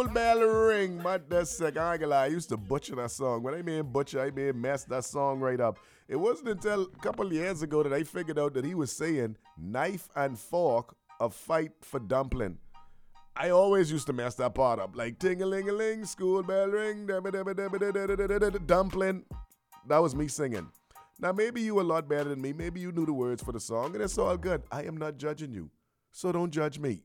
bell ring. But that's sick. I ain't gonna lie. I used to butcher that song. When I mean butcher, I mean mess that song right up. It wasn't until a couple of years ago that I figured out that he was saying knife and fork, a fight for dumpling. I always used to mess that part up. Like ting-a-ling-a-ling, school bell ring, dumpling. That was me singing. Now, maybe you a lot better than me. Maybe you knew the words for the song, and it's all good. I am not judging you, so don't judge me.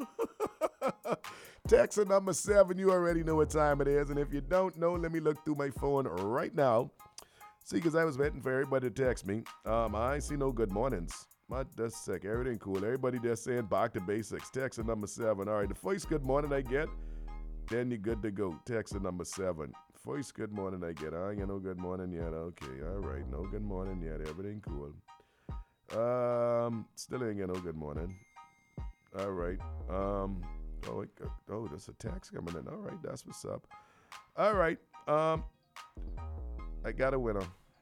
Text number 7, you already know what time it is, and if you don't know, let me look through my phone right now. See, because I was waiting for everybody to text me. I ain't see no good mornings. That's sick. Everything cool. Everybody just saying back to basics. Text number 7. All right, the first good morning I get, then you're good to go. Text number 7. First good morning I get. I ain't get no good morning yet. Okay, all right. No good morning yet. Everything cool. Still ain't get no good morning. All right. There's a text coming in. All right, that's what's up. All right. I got a winner.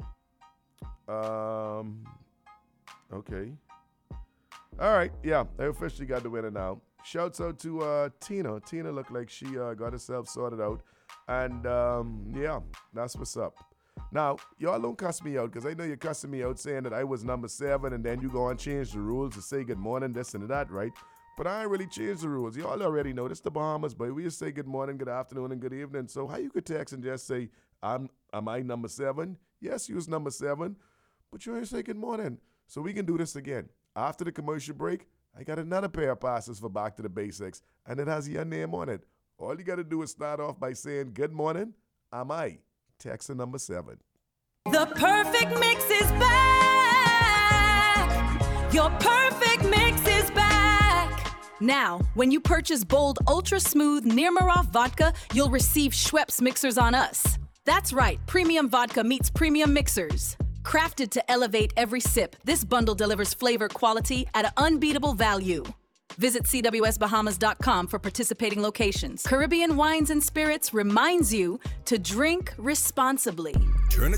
Okay. All right. Yeah, I officially got the winner now. Shouts out to Tina. Tina looked like she got herself sorted out. And, yeah, that's what's up. Now, y'all don't cuss me out, because I know you're cussing me out saying that I was number 7, and then you go and change the rules to say good morning, this and that, right? But I ain't really changed the rules. Y'all already know this the Bahamas, but we just say good morning, good afternoon, and good evening. So how you could text and just say, am I number 7? Yes, you was number 7, but you ain't say good morning. So we can do this again. After the commercial break, I got another pair of passes for Back to the Basics, and it has your name on it. All you got to do is start off by saying, good morning, am I? Text number 7. The perfect mix is back. Your perfect mix is back. Now, when you purchase Bold Ultra Smooth Nirmaroff Vodka, you'll receive Schweppes mixers on us. That's right, premium vodka meets premium mixers. Crafted to elevate every sip, this bundle delivers flavor quality at an unbeatable value. Visit CWSBahamas.com for participating locations. Caribbean Wines and Spirits reminds you to drink responsibly.